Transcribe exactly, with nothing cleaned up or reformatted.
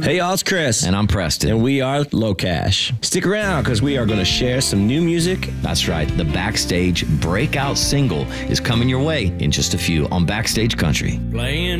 Hey, y'all, it's Chris. And I'm Preston. And we are Low Cash. Stick around because we are going to share some new music. That's right. The Backstage breakout single is coming your way in just a few on Backstage Country. Playing